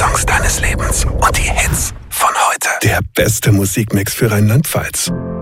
Songs deines Lebens und die Hits von heute. Der beste Musikmix für Rheinland-Pfalz.